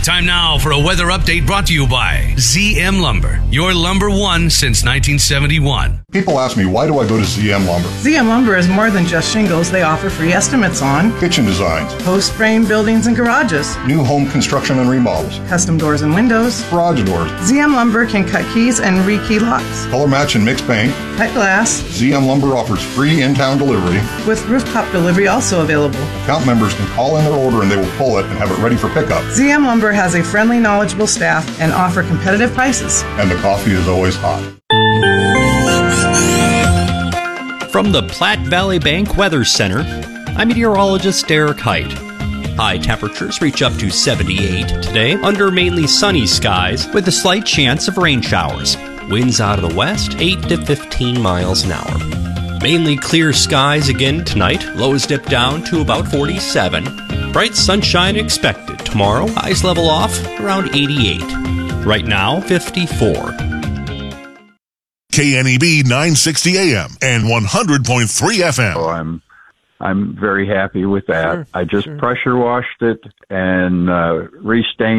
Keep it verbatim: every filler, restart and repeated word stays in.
Time now for a weather update brought to you by Z M Lumber, your lumber one since nineteen seventy-one. People ask me, why do I go to Z M Lumber? Z M Lumber is more than just shingles. They offer free estimates on kitchen designs, post frame buildings and garages, new home construction and remodels, custom doors and windows, garage doors. Z M Lumber can cut keys and re-key locks, color match and mix paint, cut glass. Z M Lumber offers free in-town delivery, with rooftop delivery also available. Account members can call in their order and they will pull it and have it ready for pickup. Z M Lumber has a friendly, knowledgeable staff and offer competitive prices. And the coffee is always hot. From the Platte Valley Bank Weather Center, I'm meteorologist Derek Height. High temperatures reach up to seventy-eight today under mainly sunny skies with a slight chance of rain showers. Winds out of the west, eight to fifteen miles an hour. Mainly clear skies again tonight. Lows dip down to about forty-seven. Bright sunshine expected tomorrow. Highs level off around eighty-eight. Right now, fifty-four. K N E B nine sixty A M and one hundred point three F M. Oh, I'm I'm very happy with that. Sure, I just sure. pressure washed it and uh, restained